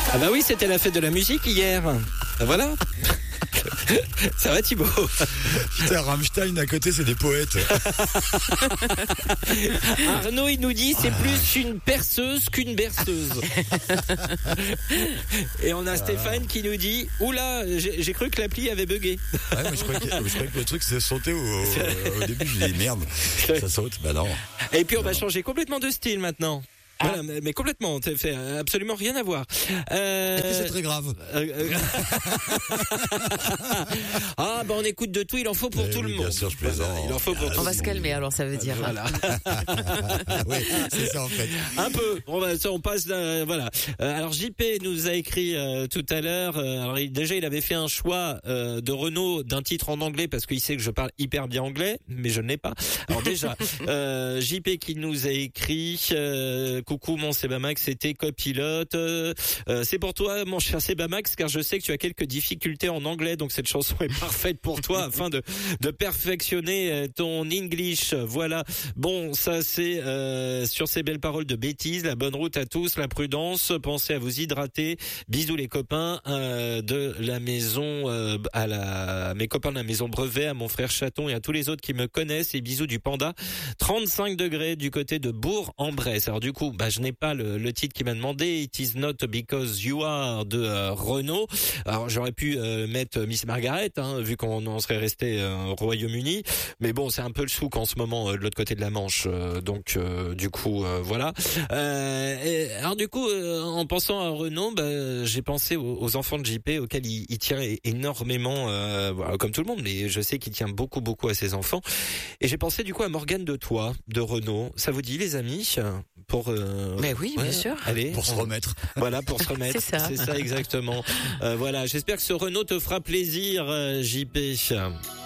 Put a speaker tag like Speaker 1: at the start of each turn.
Speaker 1: Ah bah oui, c'était la fête de la musique hier. Voilà. Ça va Thibaut?
Speaker 2: Putain, Rammstein à côté, c'est des poètes.
Speaker 1: Arnaud, il nous dit c'est plus une perceuse qu'une berceuse. Et on a Stéphane qui nous dit oula, j'ai cru que l'appli avait bugué.
Speaker 2: Ouais, mais je croyais que le truc s'est sauté au début. Je dis merde, ça saute. Bah non.
Speaker 1: Et puis on va changer complètement de style maintenant. Voilà, mais complètement, ça fait absolument rien à voir.
Speaker 2: Et puis c'est très grave.
Speaker 1: Ah bah on écoute de tout, il en faut pour tout le monde.
Speaker 2: Bien sûr, je plaisante.
Speaker 1: Voilà, il en faut pour tout
Speaker 3: On
Speaker 1: le
Speaker 3: va
Speaker 1: monde.
Speaker 3: se calmer alors, ça veut dire.
Speaker 1: Voilà.
Speaker 2: Oui, c'est ça en fait.
Speaker 1: Un peu. On passe. Voilà. Alors JP nous a écrit tout à l'heure. Alors déjà, il avait fait un choix de Renault d'un titre en anglais parce qu'il sait que je parle hyper bien anglais, mais je ne l'ai pas. Alors déjà, JP qui nous a écrit. Coucou mon Sebamax, c'était copilote. C'est pour toi mon cher Sebamax, car je sais que tu as quelques difficultés en anglais, donc cette chanson est parfaite pour toi afin de perfectionner ton English. Voilà. Bon, ça c'est sur ces belles paroles de bêtises. La bonne route à tous, la prudence. Pensez à vous hydrater. Bisous les copains de la maison à mes copains de la maison Brevet, à mon frère Chaton et à tous les autres qui me connaissent. Et bisous du Panda. 35 degrés du côté de Bourg-en-Bresse. Alors du coup, je n'ai pas le titre qui m'a demandé. It is not because you are de Renault. Alors j'aurais pu mettre Miss Margaret, vu qu'on en serait resté au Royaume-Uni. Mais bon, c'est un peu le souk en ce moment de l'autre côté de la Manche. Donc du coup, voilà. Alors du coup, en pensant à Renault, j'ai pensé aux enfants de JP auxquels il tient énormément, voilà, comme tout le monde. Mais je sais qu'il tient beaucoup à ses enfants. Et j'ai pensé du coup à Morgane de Toi, de Renault. Ça vous dit les amis? Pour
Speaker 3: Mais oui, bien sûr.
Speaker 1: Allez,
Speaker 2: Pour se remettre.
Speaker 1: Voilà, pour se remettre.
Speaker 3: C'est ça
Speaker 1: exactement. Voilà, j'espère que ce Renault te fera plaisir, JP.